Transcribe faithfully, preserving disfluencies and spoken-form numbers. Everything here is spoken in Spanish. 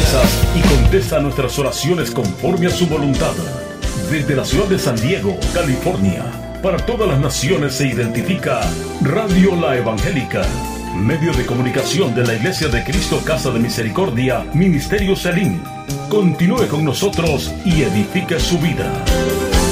promesas y contesta nuestras oraciones conforme a su voluntad. Desde la ciudad de San Diego, California, para todas las naciones se identifica Radio La Evangélica, medio de comunicación de la Iglesia de Cristo Casa de Misericordia, Ministerio Selim. Continúe con nosotros y edifique su vida.